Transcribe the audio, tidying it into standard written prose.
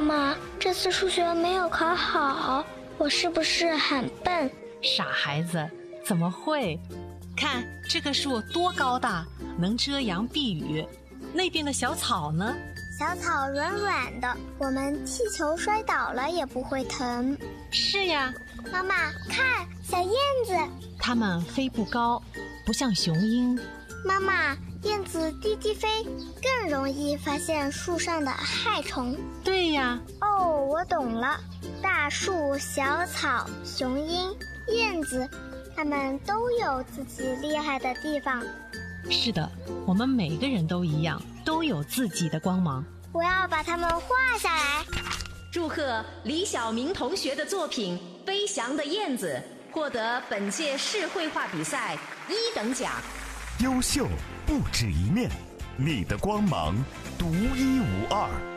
妈，这次数学没有考好，我是不是很笨？ 傻孩子，怎么会？看这棵树多高大，能遮阳避雨。那边的小草呢？ 小草软软的，我们踢球摔倒了也不会疼。 是呀。 妈妈，看，小燕子。 它们飞不高，不像雄鹰。 妈妈，燕子低低飞，更容易发现树上的害虫。 对呀。 哦，我懂了。大树、小草、雄鹰、燕子，它们都有自己厉害的地方。 是的，我们每个人都一样，都有自己的光芒。 我要把它们画下来。 祝贺李晓明同学的作品《飞翔的燕子》获得本届市绘画比赛1等奖。 优秀不止一面，你的光芒独一无二。